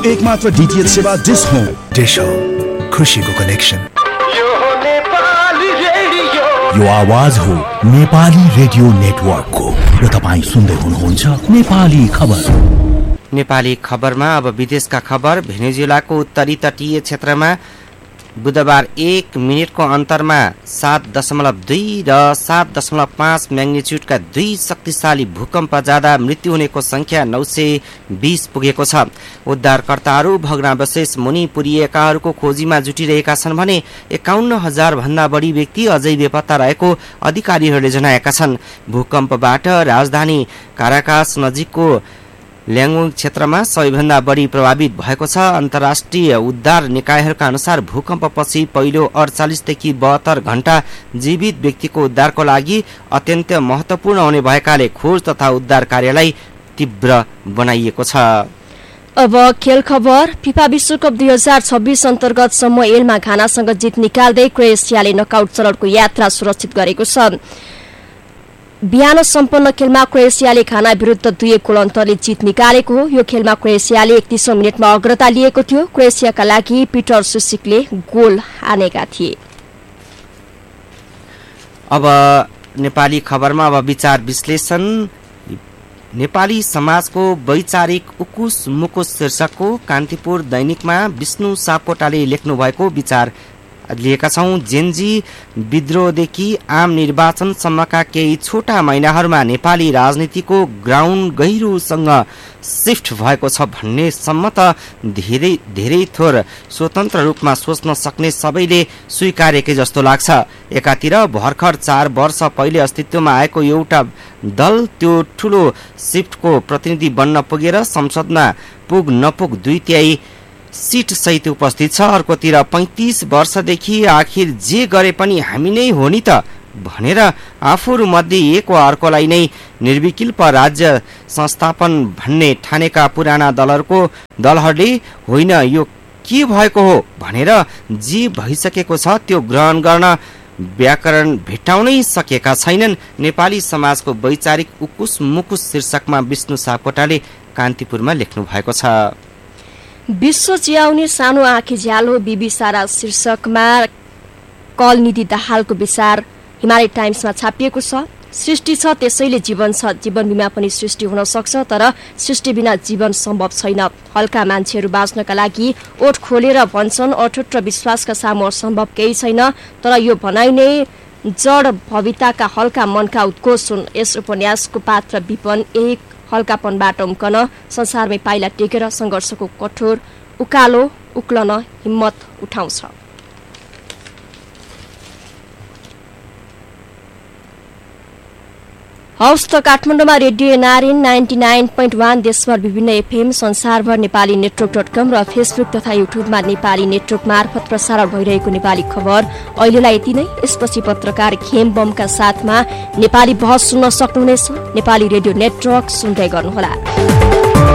एकमात्र डीटीएच सेवा dish home. Dish home, खुशीको कनेक्सन। यो आवाज हो नेपाली रेडियो नेटवर्कको र तपाईँ सुन्दै हुनुहुन्छ नेपाली खबर। नेपाली खबरमा अब विदेशका खबर। भेनेजुएलाको उत्तरी तटीय क्षेत्रमा बुधबार 1 मिनेटको अन्तरमा 7.2 र 7.5 म्याग्निट्युडका 2 शक्तिशाली भूकम्प जाँदा मृत्यु हुनेको संख्या 920 पुगेको छ। उद्धारकर्ताहरू भग्नावशेष मुनि पुरिएकाहरूको खोजीमा जुटिरहेका छन् भने 51,000 भन्दा बढी व्यक्ति अझै बेपत्ता रहेको अधिकारीहरूले जनाएका छन्। भूकम्पबाट राजधानी काराकास नजिकको ल्याङ्गुङ क्षेत्रमा सबैभन्दा बढी प्रभावित भएको छ। अन्तर्राष्ट्रिय उद्धार निकायहरूका अनुसार भूकम्पपछि पहिलो 48 देखि 72 घण्टा जीवित व्यक्तिको उद्धारको लागि अत्यन्त महत्त्वपूर्ण हुने भएकाले खोज तथा उद्धार कार्यलाई तीव्र बनाइएको छ। अब खेल खबर। फिफा विश्वकप 2026 अन्तर्गत सम्म एलमा घानासँग जित निकाल्दै क्रोएसियाले नकआउट चरणको यात्रा सुरक्षित गरेको छ। बिहान सम्पन्न खेलमा क्रोएसियाले घाना विरुद्ध 2 गोल अन्तरले जित निकालेको हो। यो खेलमा क्रोएसियाले 31औं मिनेटमा अग्रता लिएको थियो। क्रोएसियाका लागि पिटर सुसिकले गोल हानेका थिए। अब नेपाली खबरमा अब विचार विश्लेषण। नेपाली समाजको वैचारिक उकुस मुकुस शीर्षकको कान्तिपुर दैनिकमा विष्णु सापकोटाले लेख्नु भएको विचार लिएका छौं। जेनजी विद्रोहदेखि आम निर्वाचनसम्मका केही छोटा महिनाहरूमा नेपाली राजनीतिको ग्राउन्ड गहिरोसँग शिफ्ट भएको छ भन्ने सम्म त धेरै थोर स्वतन्त्र रूपमा सोच्न सक्ने सबैले स्वीकारेकै जस्तो लाग्छ। एकातिर भर्खर 4 वर्ष पहिले अस्तित्वमा आएको एउटा दल त्यो ठूलो शिफ्टको प्रतिनिधि बन्न पुगेर संसदमा पुग नपुग 2/3 सीट सहित उपस्थित छ। अर्कोतिर 35 वर्षदेखि आखिर जे गरे पनि हामी नै हो नि त भनेर आफूहरू मध्ये एक वा अर्कोलाई नै निर्विकल्प राज्य संस्थापन भन्ने ठानेका पुराना दलहरूले होइन यो के भएको हो भनेर जे भइसकेको छ त्यो ग्रहण गर्न व्याकरण भेट्टाउनै सकेका छैनन्। नेपाली समाजको वैचारिक उकुस मुकुस शीर्षकमा विष्णु सापकोटाले कान्तिपुरमा लेख्नु भएको छ। विश्व चियाउने सानो आँखी झ्यालो बिबिसारा शीर्षकमा कलनिधि दाहालको विचार हिमालय टाइम्समा छापिएको छ। सृष्टि छ त्यसैले जीवन छ। जीवन बिना पनि सृष्टि हुन सक्छ, तर सृष्टि बिना जीवन सम्भव छैन। हल्का मान्छेहरू बाँच्नका लागि ओठ खोलेर भन्छन् अटुट र विश्वासका सामु असम्भव केही छैन, तर यो भनाइ नै जड भविताका हल्का मनका उद्घोष हुन्। यस उपन्यासको पात्र विपन एक हल्कापनबाट उम्कन संसारमै पाइला टेकेर संघर्षको कठोर उकालो उक्लन हिम्मत उठाउँछ। हौस् त काठमाडौँमा रेडियो एनआरएन 99.1 देशभर विभिन्न एफएम संसारभर नेपाली नेटवर्क.com र फेसबुक तथा युट्युबमा नेपाली नेटवर्क मार्फत प्रसारण भइरहेको नेपाली खबर अहिलेलाई यति नै। यसपछि पत्रकार खेम बमका साथमा नेपाली बहस सुन्न सक्नुहुनेछ। नेपाली रेडियो नेटवर्क सुन्दै गर्नुहोला।